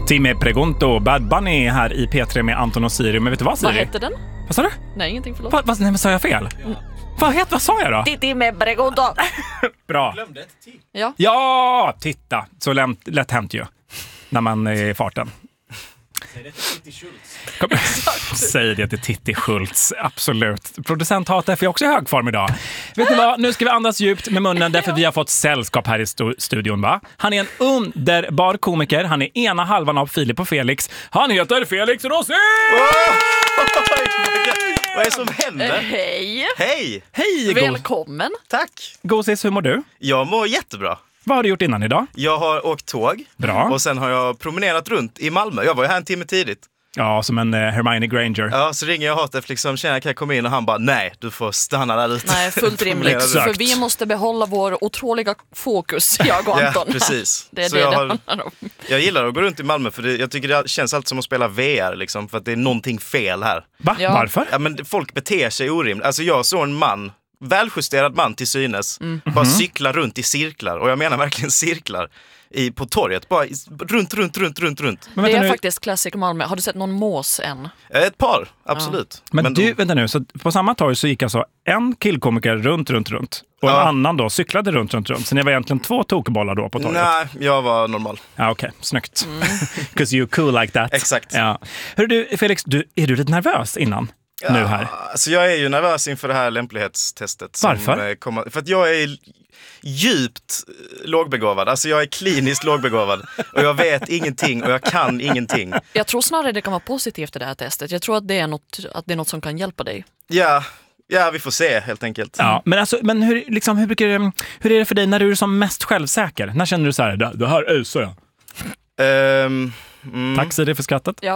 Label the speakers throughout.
Speaker 1: Timmy Pregunto, Bad Bunny här i P3 med Anton och Siri. Men vet du vad, Siri?
Speaker 2: Vad hette den?
Speaker 1: Vad sa du?
Speaker 2: Nej, ingenting, förlåt.
Speaker 1: Nej, men sa jag fel? Vad sa jag då?
Speaker 2: Timmy Pregunto.
Speaker 1: Bra.
Speaker 3: Glömde ett till.
Speaker 2: Ja.
Speaker 1: Ja, titta. Så lätt hänt ju. När man är i farten.
Speaker 3: Säg det till Titti Schultz.
Speaker 1: Säg det till Titti Schultz, absolut. Producent hatar för jag är också i hög form idag. Vet ni vad, nu ska vi andas djupt med munnen därför vi har fått sällskap här i studion, va? Han är en underbar komiker, han är ena halvan av Filip och Felix. Han heter Felix Rossi!
Speaker 3: Vad är det som händer?
Speaker 2: Hej.
Speaker 3: Hej!
Speaker 1: Hej!
Speaker 2: Välkommen.
Speaker 3: Tack!
Speaker 1: Gosis, hur mår du?
Speaker 3: Jag mår jättebra.
Speaker 1: Vad har du gjort innan idag?
Speaker 3: Jag har åkt tåg.
Speaker 1: Bra.
Speaker 3: Och sen har jag promenerat runt i Malmö. Jag var ju här en timme tidigt.
Speaker 1: Ja, som en Hermione Granger.
Speaker 3: Ja, så ringer jag Hatef liksom, tjena, kan jag komma in? Och han bara, nej, du får stanna där ute.
Speaker 2: Nej, fullt rimligt.
Speaker 1: Exakt.
Speaker 2: För vi måste behålla vår otroliga fokus, jag och Anton.
Speaker 3: Ja, precis.
Speaker 2: Det är
Speaker 3: Så
Speaker 2: det
Speaker 3: jag
Speaker 2: handlar om.
Speaker 3: Jag gillar att gå runt i Malmö för jag tycker det känns alltid som att spela VR liksom, för att det är någonting fel här.
Speaker 1: Va?
Speaker 2: Ja.
Speaker 1: Varför?
Speaker 3: Ja, men folk beter sig orimligt. Alltså jag såg en man, väljusterad man till synes, bara cykla runt i cirklar. Och jag menar verkligen cirklar. På torget, bara runt.
Speaker 1: Men
Speaker 2: Det
Speaker 1: vänta
Speaker 2: är
Speaker 1: nu.
Speaker 2: faktiskt Classic Malmö. Har du sett någon mås än?
Speaker 3: Ett par, absolut.
Speaker 1: Men du, vänta nu, så på samma torg så gick alltså en killkomiker runt och en annan då cyklade runt. Så ni var egentligen två tokbollar då på torget?
Speaker 3: Nej, jag var normal.
Speaker 1: Ja, okej. Snyggt. 'Cause you're cool like that.
Speaker 3: Exakt.
Speaker 1: Ja. Hör du, Felix, är du lite nervös innan? Nu här?
Speaker 3: Alltså jag är ju nervös inför det här lämplighetstestet.
Speaker 1: Varför?
Speaker 3: För att jag är djupt lågbegåvad. Alltså jag är kliniskt lågbegåvad. Och jag vet ingenting och jag kan ingenting.
Speaker 2: Jag tror snarare det kan vara positivt i det här testet. Jag tror att det är något som kan hjälpa dig.
Speaker 3: Ja, vi får se helt enkelt.
Speaker 1: Ja, men hur är det för dig när du är som mest självsäker? När känner du så här, det här ösar jag? Tack Siri för skrattet.
Speaker 2: Ja.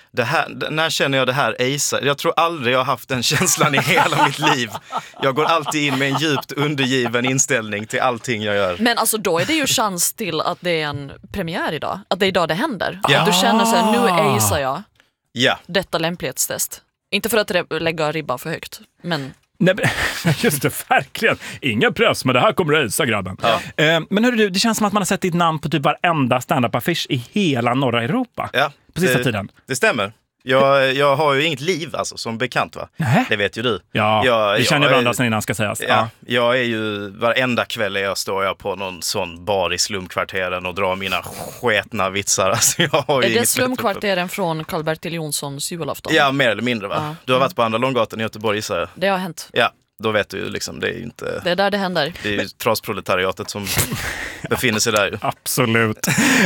Speaker 3: När känner jag det här acea? Jag tror aldrig jag har haft den känslan i hela mitt liv. Jag går alltid in med en djupt undergiven inställning till allting jag gör.
Speaker 2: Men alltså då är det ju chans till att det är en premiär idag. Att det är idag det händer.
Speaker 3: Ja.
Speaker 2: Att du känner så här, nu acear jag
Speaker 3: Ja.
Speaker 2: detta lämplighetstest. Inte för att lägga ribban för högt, men...
Speaker 1: Nej, just det, verkligen. Ingen press, men det här kommer att ösa, grabben.
Speaker 3: Ja.
Speaker 1: Men hörru du, det känns som att man har sett ditt namn på typ varenda stand-up-affisch i hela norra Europa.
Speaker 3: Ja,
Speaker 1: på sista tiden.
Speaker 3: Det stämmer. Jag har ju inget liv alltså, som bekant va?
Speaker 1: Nähä.
Speaker 3: Det vet ju du.
Speaker 1: Ja, vi känner varandra sen innan ska sägas.
Speaker 3: Ja, jag är ju, varenda kväll står jag på någon sån bar i slumkvarteren och drar mina sketna vitsar. Alltså, jag har ju
Speaker 2: är det
Speaker 3: inget
Speaker 2: slumkvarteren från Karl-Bertil Jonssons julafton?
Speaker 3: Ja, mer eller mindre va?
Speaker 2: Ja.
Speaker 3: Du har varit på Andra Långgatan i Göteborg, gissar jag.
Speaker 2: Det har hänt.
Speaker 3: Ja, då vet du ju liksom, det är ju inte...
Speaker 2: Det är där det händer.
Speaker 3: Det är ju trasproletariatet som befinner sig där ju.
Speaker 1: Absolut.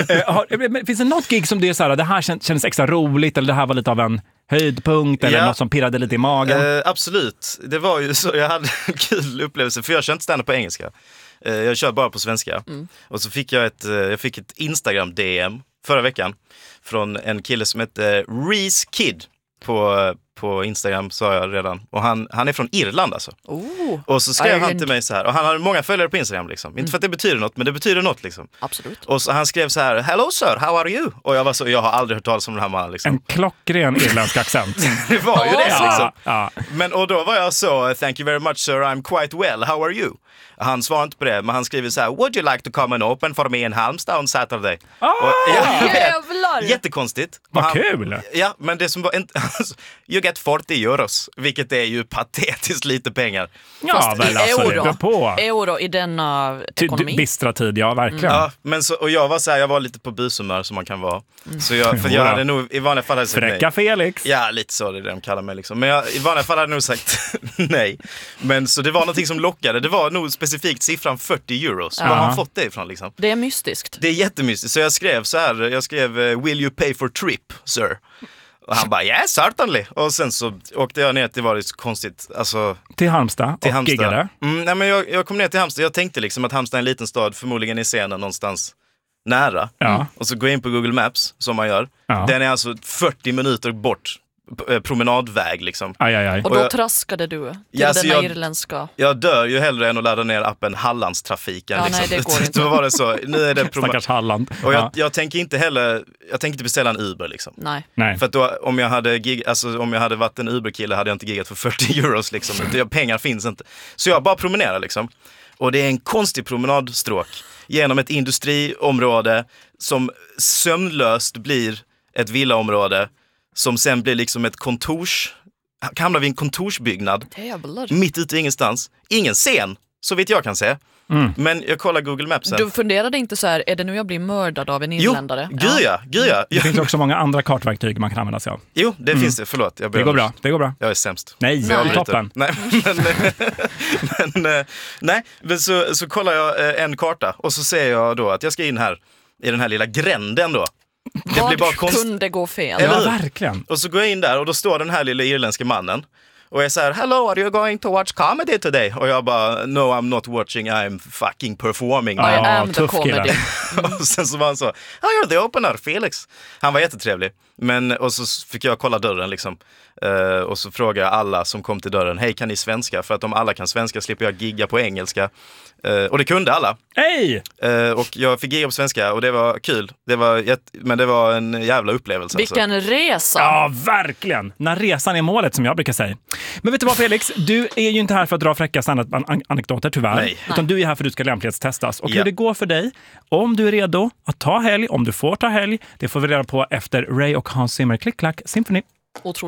Speaker 1: Finns det något gig som det är så här, det här kändes extra roligt eller det här var lite av en höjdpunkt eller något som pirrade lite i magen?
Speaker 3: Absolut. Det var ju så, jag hade en kul upplevelse för jag kör inte stand-up på engelska. Jag kör bara på svenska. Och så fick jag fick ett Instagram-DM förra veckan från en kille som heter Reese Kid på Instagram, sa jag redan. Och han är från Irland alltså. Och så skrev han till mig så här. Och han har många följare på Instagram liksom. Inte för att det betyder något, men det betyder något liksom.
Speaker 2: Absolut.
Speaker 3: Och så han skrev så här: hello sir, how are you? Och jag var så, jag har aldrig hört talas om den här mannen liksom.
Speaker 1: En klockren irländsk accent.
Speaker 3: Det var ju det liksom.
Speaker 1: Ja.
Speaker 3: Men och då var jag så, thank you very much sir, I'm quite well, how are you? Han svarade inte på det, men han skriver så här: would you like to come and open for me in Halmstad on Saturday?
Speaker 2: Jävlar!
Speaker 3: Jättekonstigt.
Speaker 1: Vad kul!
Speaker 3: Ja, men det som var you get 40 euros, vilket är ju patetiskt lite pengar.
Speaker 1: Ja, väl alltså, det på.
Speaker 2: Euro i denna ekonomi.
Speaker 1: Bistra tid, ja verkligen.
Speaker 3: Ja, men så, och jag var så här, jag var lite på busumör som man kan vara. Så jag hade nog i vanliga fall sagt
Speaker 1: Fräcka
Speaker 3: nej.
Speaker 1: Felix.
Speaker 3: Ja, lite så, det är det de kallar mig liksom. Men i vanliga fall hade jag nog sagt nej. Men så det var någonting som lockade. Det var nog specifikt siffran 40 euros. Var har man fått det ifrån liksom?
Speaker 2: Det är mystiskt.
Speaker 3: Det är jättemystiskt. Så jag skrev så här, will you pay for trip, sir? Och han bara, yes, certainly. Och sen så åkte jag ner, det var lite konstigt. Alltså,
Speaker 1: till Halmstad
Speaker 3: till
Speaker 1: och
Speaker 3: Halmstad.
Speaker 1: giggade.
Speaker 3: Nej, men jag kom ner till Halmstad. Jag tänkte liksom att Halmstad är en liten stad, förmodligen i scenen någonstans nära.
Speaker 1: Ja.
Speaker 3: Och så går jag in på Google Maps, som man gör.
Speaker 1: Ja.
Speaker 3: Den är alltså 40 minuter bort. Promenadväg liksom.
Speaker 1: Aj.
Speaker 2: Och då traskade du till den irländska...
Speaker 3: Jag dör ju hellre än att ladda ner appen Hallandstrafiken.
Speaker 2: Ja,
Speaker 3: liksom.
Speaker 2: nej, det går inte.
Speaker 3: Då var det så, nu är det
Speaker 1: Stackars Halland.
Speaker 3: Och jag tänker inte beställa en Uber liksom.
Speaker 2: Nej.
Speaker 3: För att då, om jag hade varit en Uber-kille hade jag inte giggat för 40 euros liksom. Pengar finns inte. Så jag bara promenerar liksom. Och det är en konstig promenadstråk genom ett industriområde som sömnlöst blir ett villaområde som sen blir liksom ett hamnar vid en kontorsbyggnad.
Speaker 2: Jävlar.
Speaker 3: Mitt ute ingenstans. Ingen scen, så vitt jag kan se. Men jag kollar Google Maps sen.
Speaker 2: Du funderade inte så här, är det nu jag blir mördad av en irländare?
Speaker 3: Gud ja.
Speaker 1: Det finns också många andra kartverktyg man kan använda sig av.
Speaker 3: Jo, det finns det. Förlåt.
Speaker 1: Det går bra.
Speaker 3: Jag är sämst.
Speaker 1: Nej, det är toppen.
Speaker 3: Men så kollar jag en karta och så ser jag då att jag ska in här i den här lilla gränden då. Det blir bara
Speaker 2: kunde gå fel?
Speaker 1: Ja, verkligen.
Speaker 3: Och så går jag in där och då står den här lilla irländska mannen. Och jag säger, hello, are you going to watch comedy today? Och jag bara, no, I'm not watching, I'm fucking performing.
Speaker 2: I am the comedy.
Speaker 3: Och sen så var han så, you're the opener, Felix. Han var jättetrevlig. Och så fick jag kolla dörren liksom. Och så frågade jag alla som kom till dörren, hej, kan ni svenska? För att om alla kan svenska slipper jag gigga på engelska. Och det kunde alla.
Speaker 1: Hej!
Speaker 3: Och jag fick gigga på svenska och det var kul. Men det var en jävla upplevelse.
Speaker 2: Vilken resa!
Speaker 1: Ja, verkligen. När resan är målet, som jag brukar säga. Men vet du vad, Felix? Du är ju inte här för att dra fräcka anekdoter, tyvärr.
Speaker 3: Nej.
Speaker 1: Utan du är här för att du ska lämplighetstestas. Och hur det går för dig, om du är redo att ta helg, om du får ta helg, det får vi reda på efter Ray och Hans Zimmer Klick Klack Symphony.
Speaker 2: Otroligt.